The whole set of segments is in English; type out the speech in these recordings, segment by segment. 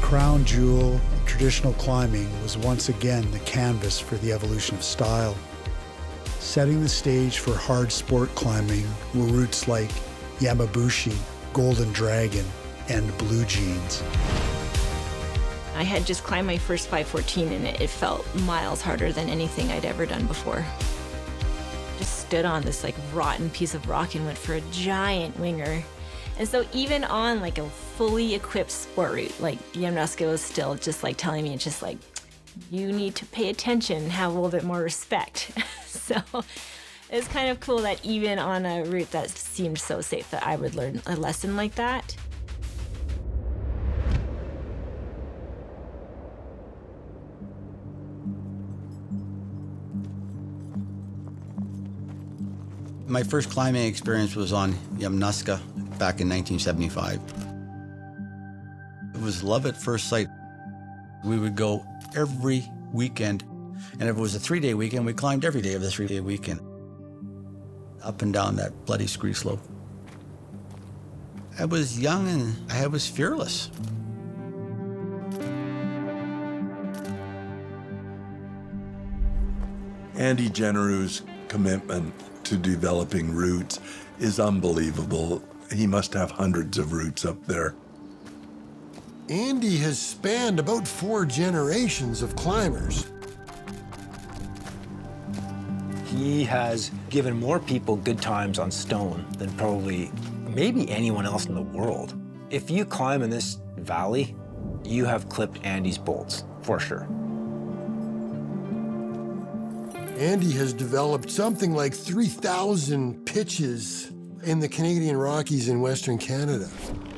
crown jewel of traditional climbing was once again the canvas for the evolution of style. Setting the stage for hard sport climbing were routes like Yamabushi, Golden Dragon, and Blue Jeans. I had just climbed my first 514 and it felt miles harder than anything I'd ever done before. Just stood on this like rotten piece of rock and went for a giant winger. And so even on like a fully equipped sport route, like Yamnuska was still just like telling me, it's just like, you need to pay attention and have a little bit more respect. So it's kind of cool that even on a route that seemed so safe that I would learn a lesson like that. My first climbing experience was on Yamnuska back in 1975. It was love at first sight. We would go every weekend, and if it was a 3-day weekend, we climbed every day of the 3-day weekend, up and down that bloody scree slope. I was young and I was fearless. Andy Generou's commitment to developing routes is unbelievable. He must have hundreds of routes up there. Andy has spanned about 4 generations of climbers. He has given more people good times on stone than probably maybe anyone else in the world. If you climb in this valley, you have clipped Andy's bolts, for sure. Andy has developed something like 3,000 pitches in the Canadian Rockies in Western Canada.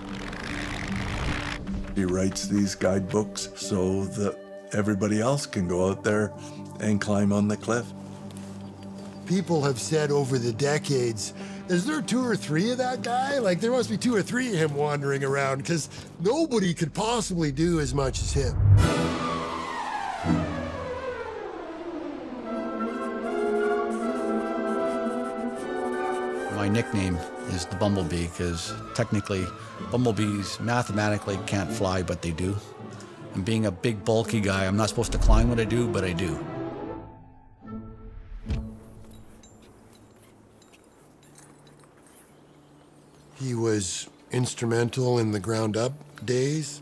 He writes these guidebooks so that everybody else can go out there and climb on the cliff. People have said over the decades, is there 2 or 3 of that guy? Like, there must be 2 or 3 of him wandering around, because nobody could possibly do as much as him. My nickname is the Bumblebee because technically bumblebees mathematically can't fly, but they do. And being a big bulky guy, I'm not supposed to climb what I do, but I do. He was instrumental in the ground up days.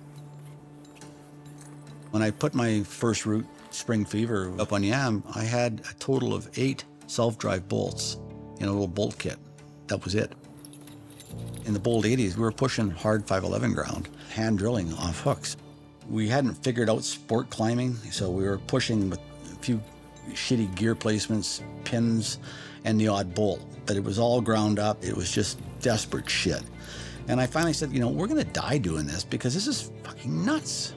When I put my first route, Spring Fever, up on Yam, I had a total of 8 self-drive bolts in a little bolt kit. That was it. In the bold 80s, we were pushing hard 511 ground, hand drilling off hooks. We hadn't figured out sport climbing, so we were pushing with a few shitty gear placements, pins, and the odd bolt. But it was all ground up. It was just desperate shit. And I finally said, you know, we're gonna die doing this because this is fucking nuts.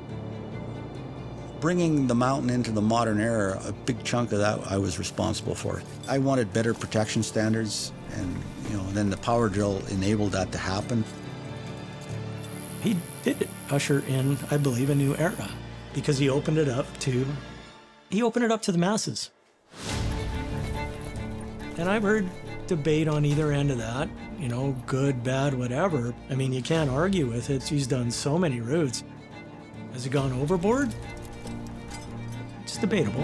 Bringing the mountain into the modern era, a big chunk of that I was responsible for. I wanted better protection standards, and then the power drill enabled that to happen. He did usher in, I believe, a new era because he opened it up to the masses. And I've heard debate on either end of that, good, bad, whatever. I mean, you can't argue with it. He's done so many routes. Has he gone overboard? It's debatable.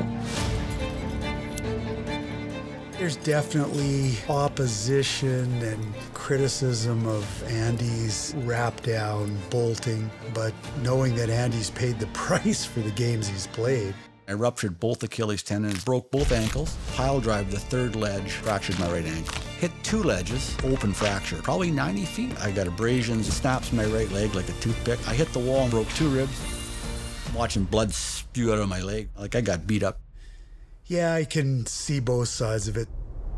There's definitely opposition and criticism of Andy's wrap down bolting, but knowing that Andy's paid the price for the games he's played. I ruptured both Achilles tendons, broke both ankles, pile drive the 3rd ledge, fractured my right ankle. Hit 2 ledges, open fracture, probably 90 feet. I got abrasions, snaps my right leg like a toothpick. I hit the wall and broke 2 ribs. I'm watching blood spew out of my leg, like I got beat up. Yeah, I can see both sides of it.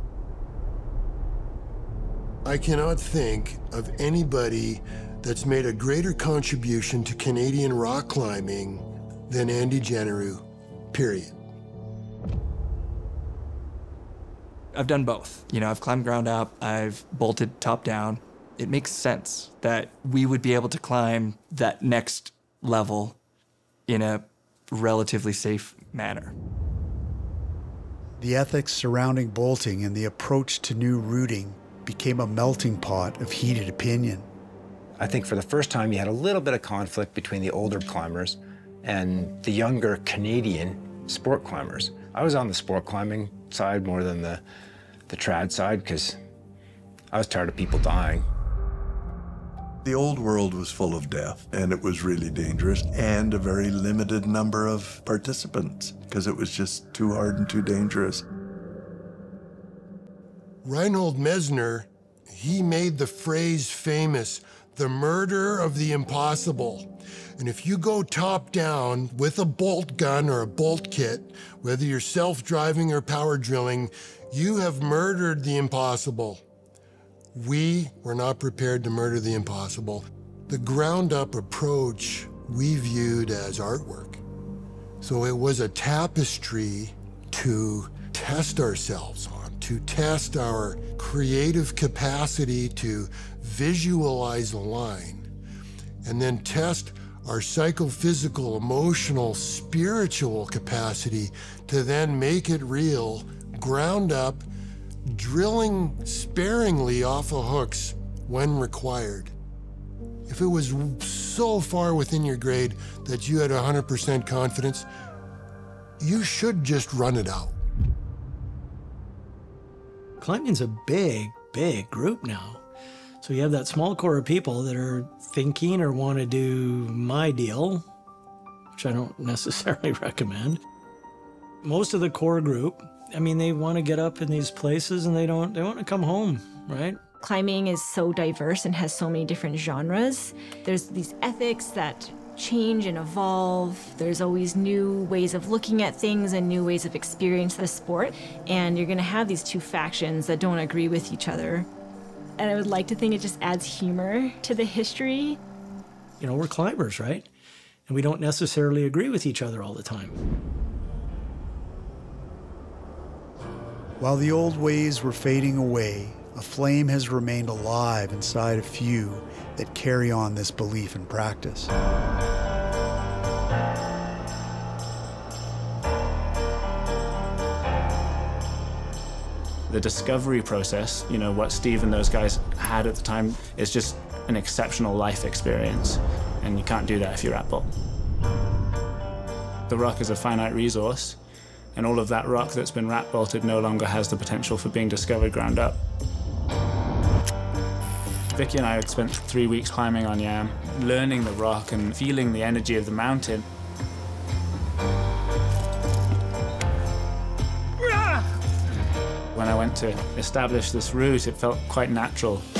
I cannot think of anybody that's made a greater contribution to Canadian rock climbing than Andy Generou, period. I've done both. I've climbed ground up, I've bolted top down. It makes sense that we would be able to climb that next level in a relatively safe manner. The ethics surrounding bolting and the approach to new routing became a melting pot of heated opinion. I think for the first time, you had a little bit of conflict between the older climbers and the younger Canadian sport climbers. I was on the sport climbing side more than the trad side because I was tired of people dying. The old world was full of death, and it was really dangerous, and a very limited number of participants because it was just too hard and too dangerous. Reinhold Messner, he made the phrase famous, the murder of the impossible. And if you go top down with a bolt gun or a bolt kit, whether you're self-driving or power drilling, you have murdered the impossible. We were not prepared to murder the impossible. The ground-up approach we viewed as artwork. So it was a tapestry to test ourselves on, to test our creative capacity to visualize a line, and then test our psychophysical, emotional, spiritual capacity to then make it real, ground up, drilling sparingly off of hooks when required. If it was so far within your grade that you had 100% confidence, you should just run it out. Climbing's a big, big group now. So you have that small core of people that are thinking or want to do my deal, which I don't necessarily recommend. Most of the core group, I mean, they want to get up in these places and they want to come home, right? Climbing is so diverse and has so many different genres. There's these ethics that change and evolve. There's always new ways of looking at things and new ways of experiencing the sport. And you're going to have these two factions that don't agree with each other. And I would like to think it just adds humor to the history. You know, we're climbers, right? And we don't necessarily agree with each other all the time. While the old ways were fading away, a flame has remained alive inside a few that carry on this belief and practice. The discovery process, you know, what Steve and those guys had at the time is just an exceptional life experience, and you can't do that if you're rat bolt. The rock is a finite resource, and all of that rock that's been rat bolted no longer has the potential for being discovered ground up. Vicky and I had spent 3 weeks climbing on Yam, learning the rock and feeling the energy of the mountain. When I went to establish this route, it felt quite natural.